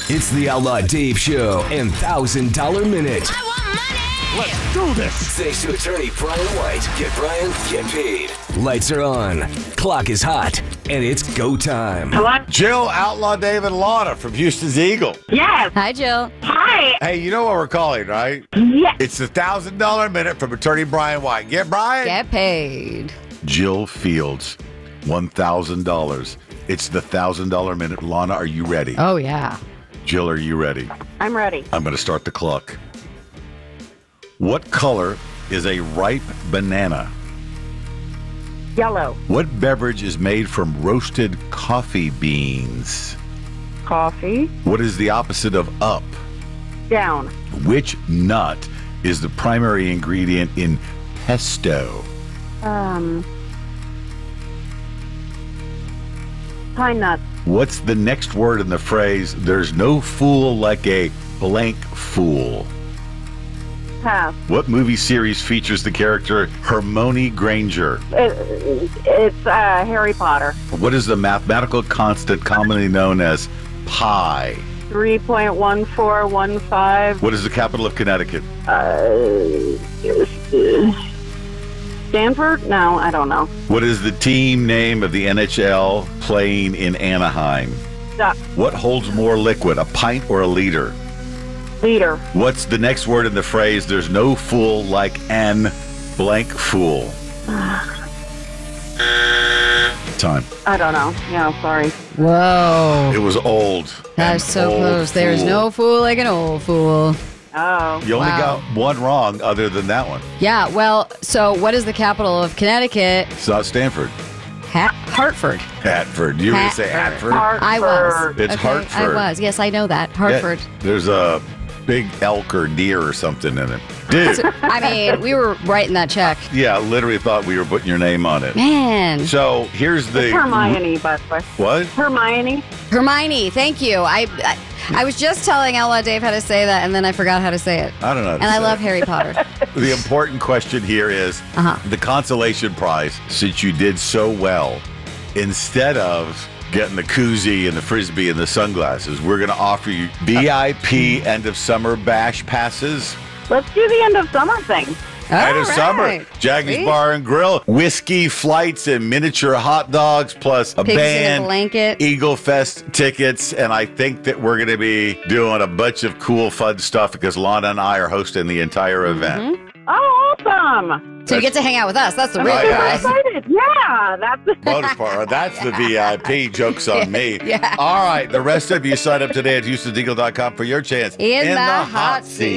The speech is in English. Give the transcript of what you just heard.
It's the Outlaw Dave Show and $1,000 Minute. I want money! Let's do this. Thanks to attorney Brian White. Get Brian, get paid. Lights are on. Clock is hot. And it's go time. Hello? Jill, Outlaw David Lana from Houston's Eagle. Yes. Hi, Jill. Hi. Hey, you know what we're calling, right? Yes. It's the $1,000 Minute from attorney Brian White. Get Brian? Get paid. Jill Fields, $1,000. It's the $1,000 Minute. Lana, are you ready? Oh, yeah. Jill, are you ready? I'm ready. I'm going to start the clock. What color is a ripe banana? Yellow. What beverage is made from roasted coffee beans? Coffee. What is the opposite of up? Down. Which nut is the primary ingredient in pesto? Pine nuts. What's the next word in the phrase, there's no fool like a blank fool? Pass. What movie series features the character Hermione Granger? It's Harry Potter. What is the mathematical constant commonly known as pi? 3.1415. What is the capital of Connecticut? Stanford? No, I don't know. What is the team name of the NHL playing in Anaheim? Duck. What holds more liquid, a pint or a liter? Leader. What's the next word in the phrase, there's no fool like an blank fool? Time. I don't know. Yeah, sorry. Whoa. It was old. That is An so old close. There's fool. no fool like an old fool. Oh. You only Wow. got one wrong other than that one. Yeah, well, so what is the capital of Connecticut? It's not Stanford. Hartford. Hatford. You were going to say Hatford. Hartford? I was. It's Okay, Hartford. I was. Yes, I know that. Hartford. Yeah, there's a big elk or deer or something in it. Dude. I mean, we were writing that check. Yeah, literally thought we were putting your name on it. Man. So here's the... It's Hermione, by the way. What? Hermione. Hermione, thank you. I was just telling Outlaw Dave how to say that, and then I forgot how to say it. I don't know how to And I say love it. Harry Potter. The important question here is the consolation prize, since you did so well, instead of getting the koozie and the Frisbee and the sunglasses, we're going to offer you VIP end of summer bash passes. Let's do the end of summer thing. End of All summer. right. Jaggie's Sweet. Bar and Grill, whiskey flights and miniature hot dogs, plus a Pigs in a band, blanket. Eagle Fest tickets, and I think that we're going to be doing a bunch of cool, fun stuff because Lana and I are hosting the entire event. Oh, awesome. So you get to hang out with us. That's the real Oh, yeah. prize. Excited. Yeah, that's Bonus part. That's the VIP. Joke's on me. Yeah. All right. The rest of you sign up today at HoustonEagle.com for your chance In the hot seat.